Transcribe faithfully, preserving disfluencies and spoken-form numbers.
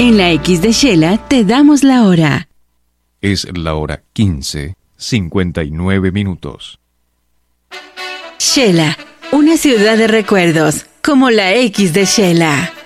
En la X de Shela te damos la hora. Es la hora quince, cincuenta y nueve minutos. Shela, una ciudad de recuerdos, como la X de Shela.